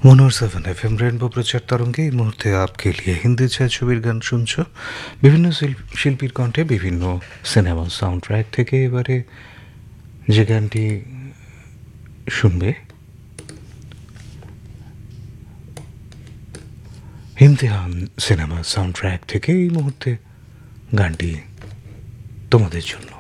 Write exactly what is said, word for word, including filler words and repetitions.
मनोहर seven F M rainbow प्रचार तरंगे এই মুহূর্তে आपके लिए হিন্দি ছায়াছবির গান শুনছো বিভিন্ন শিল- শিল্পীর কণ্ঠে বিভিন্ন সিনেমা সাউন্ড ট্র্যাক থেকে এবারে যে গানটি শুনবে ইমতিহান সিনেমা সাউন্ড ট্র্যাক থেকে এই মুহূর্তে গানটি তোমাদের জন্য।